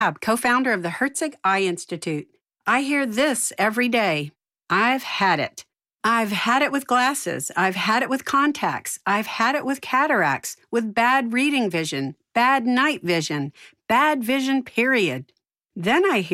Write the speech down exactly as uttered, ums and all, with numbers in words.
co-founder of the Herzig Eye Institute. I hear this every day. I've had it. I've had it with glasses. I've had it with contacts. I've had it with cataracts, with bad reading vision, bad night vision, bad vision, period. Then I hear